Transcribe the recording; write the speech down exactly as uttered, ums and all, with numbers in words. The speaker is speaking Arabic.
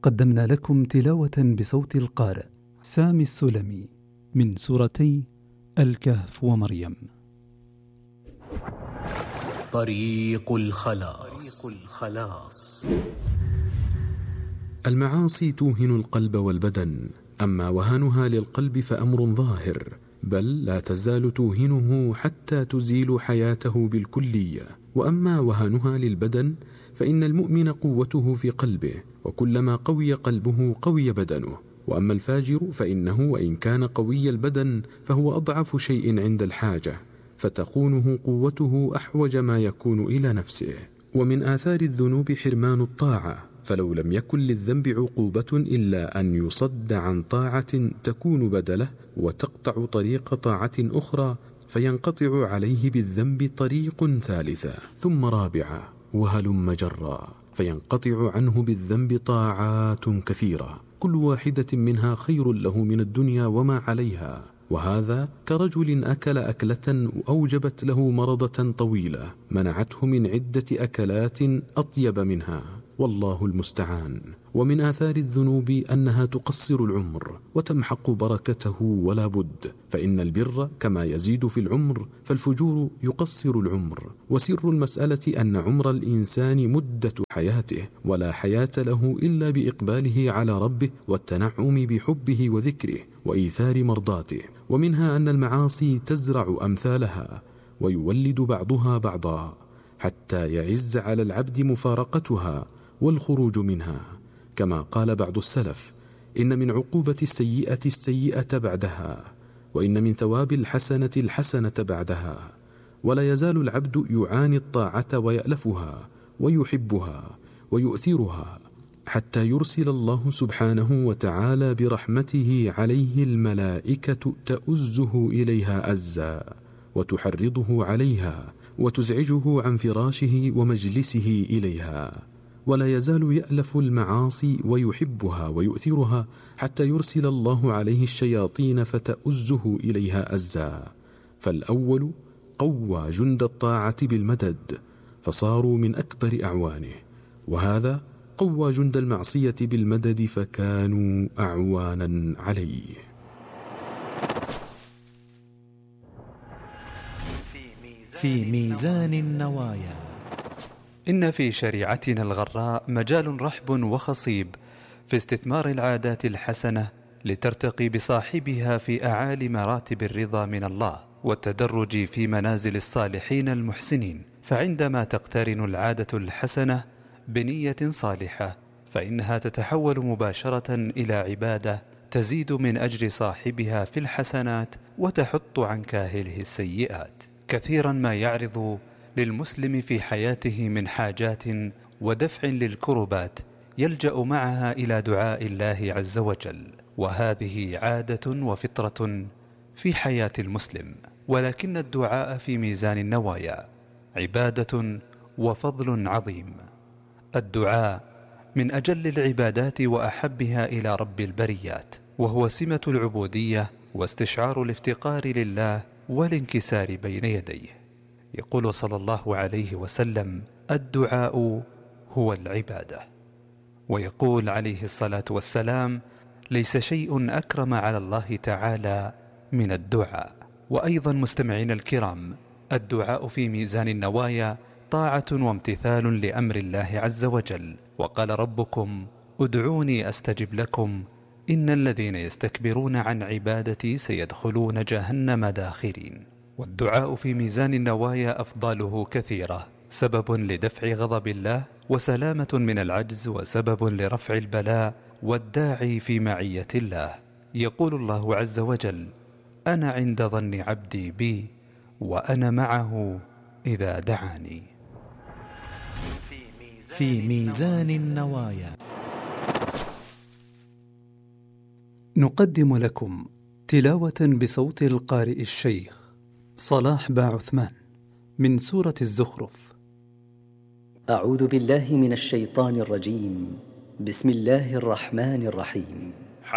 قدمنا لكم تلاوة بصوت القارئ سامي السلمي من سورتي الكهف ومريم. طريق الخلاص. الخلاص. المعاصي توهن القلب والبدن، أما وهنها للقلب فأمر ظاهر، بل لا تزال توهنه حتى تزيل حياته بالكلية. وأما وهنها للبدن فإن المؤمن قوته في قلبه، وكلما قوي قلبه قوي بدنه. وأما الفاجر فإنه وإن كان قوي البدن فهو أضعف شيء عند الحاجة، فتخونه قوته أحوج ما يكون إلى نفسه. ومن آثار الذنوب حرمان الطاعة، فلو لم يكن للذنب عقوبة إلا أن يصد عن طاعة تكون بدله وتقطع طريق طاعة أخرى، فينقطع عليه بالذنب طريق ثالثة ثم رابعة وهلم جرا، فينقطع عنه بالذنب طاعات كثيرة كل واحدة منها خير له من الدنيا وما عليها. وهذا كرجل أكل أكلة أوجبت له مرضة طويلة منعته من عدة أكلات أطيب منها، والله المستعان. ومن آثار الذنوب أنها تقصر العمر وتمحق بركته ولا بد، فإن البر كما يزيد في العمر فالفجور يقصر العمر. وسر المسألة أن عمر الإنسان مدة حياته، ولا حياة له إلا بإقباله على ربه والتنعم بحبه وذكره وإيثار مرضاته. ومنها أن المعاصي تزرع أمثالها ويولد بعضها بعضا، حتى يعز على العبد مفارقتها والخروج منها. كما قال بعض السلف: إن من عقوبة السيئة السيئة بعدها، وإن من ثواب الحسنة الحسنة بعدها. ولا يزال العبد يعاني الطاعة ويألفها ويحبها ويؤثرها، حتى يرسل الله سبحانه وتعالى برحمته عليه الملائكة تؤزه إليها أزا وتحرضه عليها وتزعجه عن فراشه ومجلسه إليها. ولا يزال يألف المعاصي ويحبها ويؤثرها، حتى يرسل الله عليه الشياطين فتؤزه إليها أزا. فالأول قوى جند الطاعة بالمدد فصاروا من أكبر أعوانه، وهذا قوى جند المعصية بالمدد فكانوا أعوانا عليه. في ميزان النوايا. إن في شريعتنا الغراء مجال رحب وخصيب في استثمار العادات الحسنة لترتقي بصاحبها في أعالي مراتب الرضا من الله والتدرج في منازل الصالحين المحسنين. فعندما تقترن العادة الحسنة بنية صالحة فإنها تتحول مباشرة إلى عبادة تزيد من أجر صاحبها في الحسنات وتحط عن كاهله السيئات. كثيرا ما يعرض للمسلم في حياته من حاجات ودفع للكربات يلجأ معها إلى دعاء الله عز وجل، وهذه عادة وفطرة في حياة المسلم. ولكن الدعاء في ميزان النوايا عبادة وفضل عظيم. الدعاء من أجل العبادات وأحبها إلى رب البريات، وهو سمة العبودية واستشعار الافتقار لله والانكسار بين يديه. يقول صلى الله عليه وسلم: الدعاء هو العبادة. ويقول عليه الصلاة والسلام: ليس شيء أكرم على الله تعالى من الدعاء. وأيضا مستمعين الكرام، الدعاء في ميزان النوايا طاعة وامتثال لأمر الله عز وجل. وقال ربكم: ادعوني أستجب لكم إن الذين يستكبرون عن عبادتي سيدخلون جهنم داخرين. والدعاء في ميزان النوايا أفضاله كثيرة، سبب لدفع غضب الله وسلامة من العجز وسبب لرفع البلاء والداعي في معية الله. يقول الله عز وجل: أنا عند ظن عبدي بي وأنا معه إذا دعاني. في ميزان النوايا. نقدم لكم تلاوة بصوت القارئ الشيخ صلاح با عثمان من سورة الزخرف. أعوذ بالله من الشيطان الرجيم. بسم الله الرحمن الرحيم.